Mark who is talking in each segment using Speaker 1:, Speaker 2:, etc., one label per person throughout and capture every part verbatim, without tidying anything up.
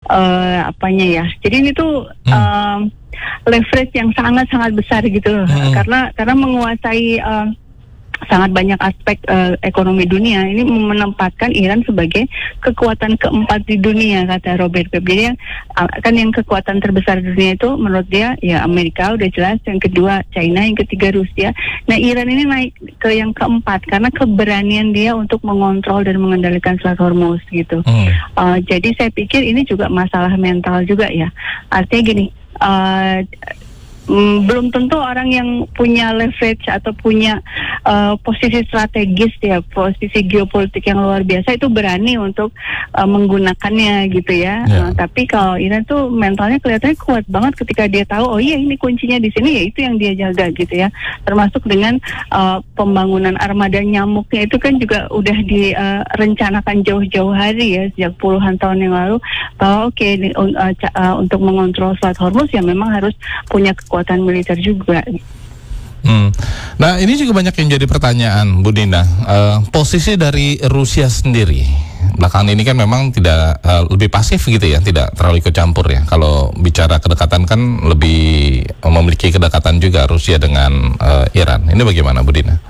Speaker 1: uh, apanya ya. Jadi ini tuh hmm. uh, leverage yang sangat-sangat besar gitu, hmm. karena karena menguasai uh, sangat banyak aspek uh, ekonomi dunia. Ini menempatkan Iran sebagai kekuatan keempat di dunia, kata Robert Webb. Jadi yang, uh, kan yang kekuatan terbesar di dunia itu menurut dia ya Amerika udah jelas, yang kedua China, yang ketiga Rusia. Nah Iran ini naik ke yang keempat karena keberanian dia untuk mengontrol dan mengendalikan Selat Hormuz gitu. Hmm. Uh, jadi saya pikir ini juga masalah mental juga ya. Artinya gini, uh, Mm, belum tentu orang yang punya leverage atau punya uh, posisi strategis ya, posisi geopolitik yang luar biasa itu berani untuk uh, menggunakannya gitu ya. Yeah. Uh, tapi kalau Iran tuh mentalnya kelihatannya kuat banget ketika dia tahu oh iya ini kuncinya di sini, ya itu yang dia jaga gitu ya. Termasuk dengan uh, pembangunan armada nyamuknya itu kan juga udah direncanakan uh, jauh-jauh hari ya, sejak puluhan tahun yang lalu, bahwa oke okay, uh, uh, untuk mengontrol Selat Hormuz ya memang harus punya kekuatan kekuatan militer juga.
Speaker 2: Hmm. Nah ini juga banyak yang jadi pertanyaan, Bu Dina. Uh, posisi dari Rusia sendiri belakangan ini kan memang tidak uh, lebih pasif gitu ya, tidak terlalu ikut campur ya. Kalau bicara kedekatan kan lebih uh, memiliki kedekatan juga Rusia dengan uh, Iran. Ini bagaimana, Bu Dina?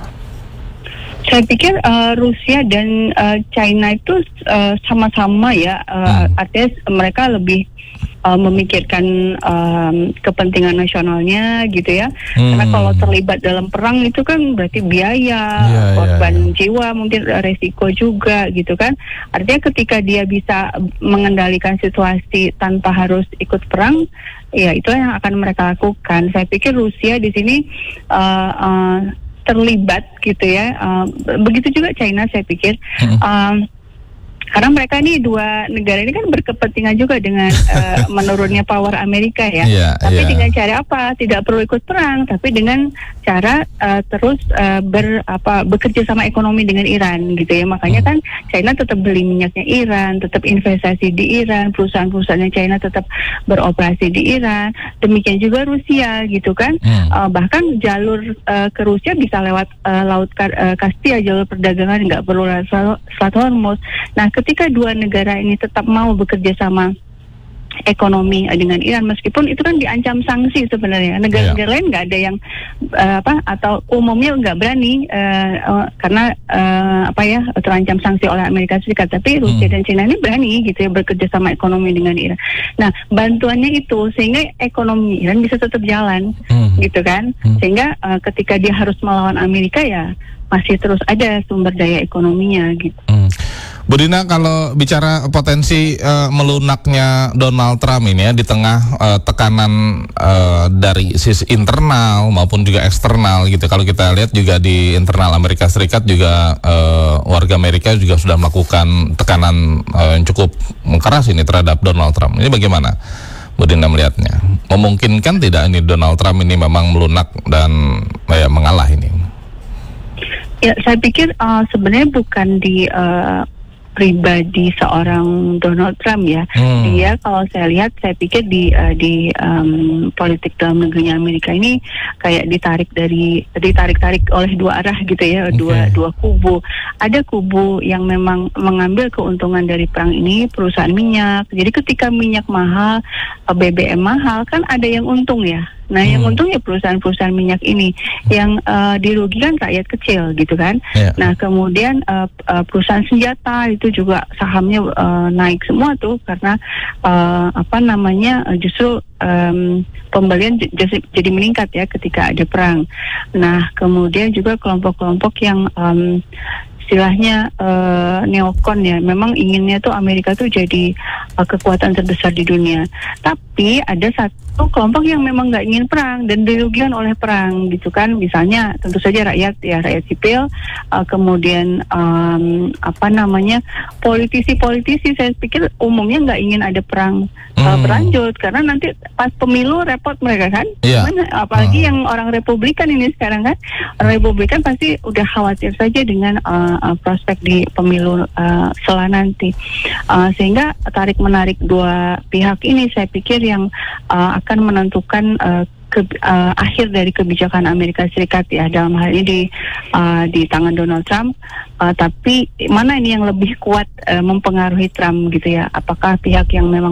Speaker 1: Saya pikir uh, Rusia dan uh, China itu uh, sama-sama ya, uh, hmm. artinya mereka lebih uh, memikirkan um, kepentingan nasionalnya gitu ya. Hmm. Karena kalau terlibat dalam perang itu kan berarti biaya, yeah, korban yeah, yeah. jiwa, mungkin resiko juga gitu kan. Artinya ketika dia bisa mengendalikan situasi tanpa harus ikut perang, ya itu yang akan mereka lakukan. Saya pikir Rusia di sini uh, uh, terlibat gitu ya, uh, begitu juga China saya pikir, hmm. um, karena mereka ini dua negara ini kan berkepentingan juga dengan uh, menurunnya power Amerika ya, yeah, tapi yeah. dengan cara apa? Tidak perlu ikut perang, tapi dengan cara uh, terus uh, ber apa bekerja sama ekonomi dengan Iran gitu ya. Makanya hmm. kan China tetap beli minyaknya Iran, tetap investasi di Iran, perusahaan-perusahaannya China tetap beroperasi di Iran. Demikian juga Rusia gitu kan, hmm. uh, bahkan jalur uh, ke Rusia bisa lewat uh, laut uh, Kaspia, jalur perdagangan, nggak perlu lewat Selat Hormuz. Nah ketika dua negara ini tetap mau bekerja sama ekonomi dengan Iran, meskipun itu kan diancam sanksi sebenarnya, negara-negara yeah. lain nggak ada yang uh, apa atau umumnya nggak berani uh, uh, karena uh, apa ya terancam sanksi oleh Amerika Serikat, tapi Rusia hmm. dan China ini berani gitu ya bekerja sama ekonomi dengan Iran. Nah bantuannya itu sehingga ekonomi Iran bisa tetap jalan hmm. gitu kan, hmm. sehingga uh, ketika dia harus melawan Amerika ya masih terus ada sumber daya ekonominya gitu. Hmm.
Speaker 2: Bu Dina, kalau bicara potensi uh, melunaknya Donald Trump ini ya di tengah uh, tekanan uh, dari sisi internal maupun juga eksternal gitu. Kalau kita lihat juga di internal Amerika Serikat juga uh, warga Amerika juga sudah melakukan tekanan uh, yang cukup keras ini terhadap Donald Trump. Ini bagaimana Bu Dina melihatnya? Memungkinkan tidak ini Donald Trump ini memang melunak dan ya, mengalah ini?
Speaker 1: Ya, saya pikir uh, sebenarnya bukan di uh, pribadi seorang Donald Trump ya. Hmm. Dia kalau saya lihat, saya pikir di uh, di um, politik dalam negerinya Amerika ini kayak ditarik dari ditarik-tarik oleh dua arah gitu ya, okay. dua dua kubu. Ada kubu yang memang mengambil keuntungan dari perang ini, perusahaan minyak. Jadi ketika minyak mahal, B B M mahal, kan ada yang untung ya. Nah, hmm. yang untung ya perusahaan-perusahaan minyak ini, yang uh, dirugikan rakyat kecil gitu kan. Yeah. Nah, kemudian uh, uh, perusahaan senjata itu juga sahamnya uh, naik semua tuh karena uh, apa namanya uh, justru um, pembelian j- jadi meningkat ya ketika ada perang. Nah, kemudian juga kelompok-kelompok yang um, istilahnya uh, neokon ya, memang inginnya tuh Amerika tuh jadi uh, kekuatan terbesar di dunia. Tapi ada satu kelompok yang memang nggak ingin perang dan dirugikan oleh perang gitu kan. Misalnya tentu saja rakyat ya, rakyat sipil, uh, kemudian um, apa namanya politisi-politisi. Saya pikir umumnya nggak ingin ada perang uh, hmm. berlanjut karena nanti pas pemilu repot mereka kan. Yeah. Mana, apalagi uh. yang orang Republikan ini sekarang kan, orang Republikan pasti udah khawatir saja dengan uh, Uh, prospek di pemilu uh, setelah nanti, uh, sehingga tarik menarik dua pihak ini saya pikir yang uh, akan menentukan uh, ke, uh, akhir dari kebijakan Amerika Serikat ya, dalam hal ini di uh, di tangan Donald Trump. Uh, tapi mana ini yang lebih kuat uh, mempengaruhi Trump gitu ya? Apakah pihak yang memang